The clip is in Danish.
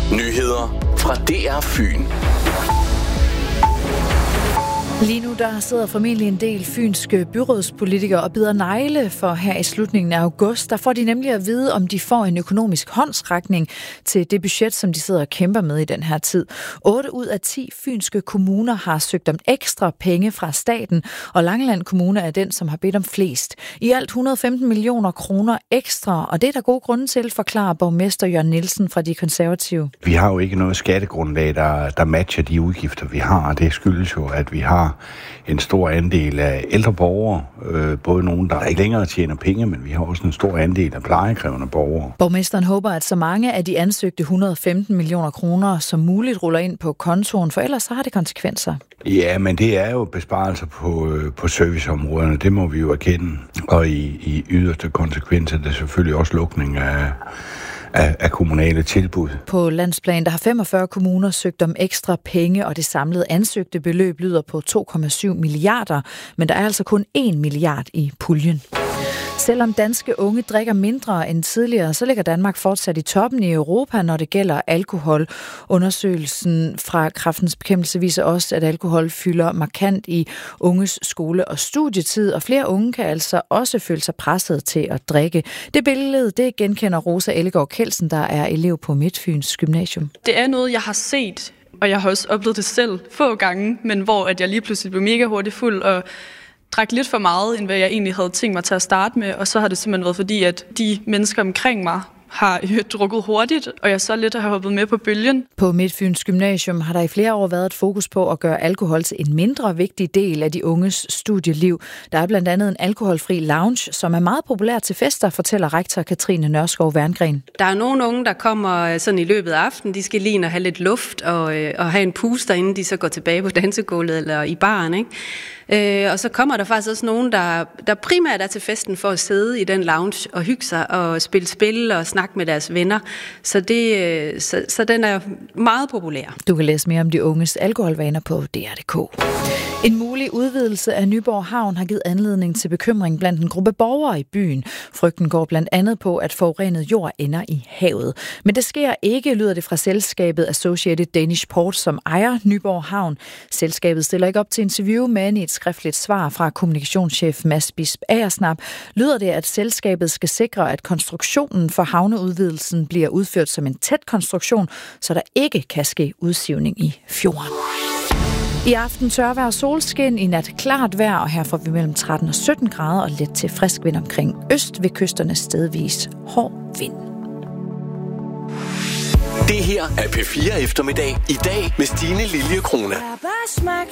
Nyheder fra DR Fyn. Lige nu der sidder formentlig en del fynske byrådspolitikere og bider negle, for her i slutningen af august, der får de nemlig at vide, om de får en økonomisk håndsrækning til det budget, som de sidder og kæmper med i den her tid. 8 ud af 10 fynske kommuner har søgt om ekstra penge fra staten, og Langeland Kommune er den, som har bedt om flest. I alt 115 millioner kroner ekstra, og det er der gode grunde til, forklarer borgmester Jørgen Nielsen fra De Konservative. Vi har jo ikke noget skattegrundlag, der matcher de udgifter, vi har, og det skyldes jo, at vi har en stor andel af ældre borgere, både nogen, der ikke længere tjener penge, men vi har også en stor andel af plejekrævende borgere. Borgmesteren håber, at så mange af de ansøgte 115 millioner kroner som muligt ruller ind på kontoen, for ellers så har det konsekvenser. Ja, men det er jo besparelser på serviceområderne, det må vi jo erkende. Og i yderste konsekvenser er det selvfølgelig også lukning af kommunale tilbud. På landsplan der har 45 kommuner søgt om ekstra penge, og det samlede ansøgte beløb lyder på 2,7 milliarder, men der er altså kun 1 milliard i puljen. Selvom danske unge drikker mindre end tidligere, så ligger Danmark fortsat i toppen i Europa, når det gælder alkohol. Undersøgelsen fra Kræftens Bekæmpelse viser også, at alkohol fylder markant i unges skole- og studietid, og flere unge kan altså også føle sig presset til at drikke. Det billede, det genkender Rosa Ellegaard Kelsen, der er elev på Midtfyns Gymnasium. Det er noget, jeg har set, og jeg har også oplevet det selv få gange, men hvor at jeg lige pludselig blev mega hurtigt fuld og drak lidt for meget, end hvad jeg egentlig havde tænkt mig til at starte med, og så har det simpelthen været fordi, at de mennesker omkring mig har drukket hurtigt, og jeg så lidt har hoppet med på bølgen. På Midtfyns Gymnasium har der i flere år været et fokus på at gøre alkohol til en mindre vigtig del af de unges studieliv. Der er blandt andet en alkoholfri lounge, som er meget populær til fester, fortæller rektor Katrine Nørskov Werngren. Der er nogle unge, der kommer sådan i løbet af aftenen. De skal lige have lidt luft og have en puster, inden de så går tilbage på dansegulvet eller i baren, ikke? Og så kommer der faktisk også nogen, der primært er til festen for at sidde i den lounge og hygge sig og spille spil og snakke med deres venner. Så den er meget populær. Du kan læse mere om de unges alkoholvaner på DR.dk. En mulig udvidelse af Nyborg Havn har givet anledning til bekymring blandt en gruppe borgere i byen. Frygten går blandt andet på, at forurenet jord ender i havet. Men det sker ikke, lyder det fra selskabet Associated Danish Port, som ejer Nyborg Havn. Selskabet stiller ikke op til interview, men i et skriftligt svar fra kommunikationschef Mads Bisp Agersnap lyder det, at selskabet skal sikre, at konstruktionen for havneudvidelsen bliver udført som en tæt konstruktion, så der ikke kan ske udsivning i fjorden. I aften tørvejr og solskin, i nat klart vejr, og her får vi mellem 13 og 17 grader og let til frisk vind omkring øst ved kysterne stedvis hård vind. Det her er P4 Eftermiddag. I dag med Stine Lilje Krone.